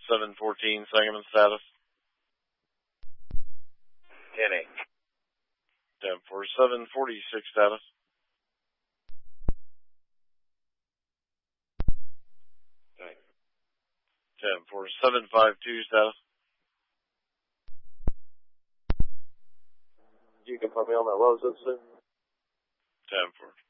714, Sangamon status. 10-8. 10-4, 746 status. 10-4, 752 status. You can put me on that low zip soon. 10-4.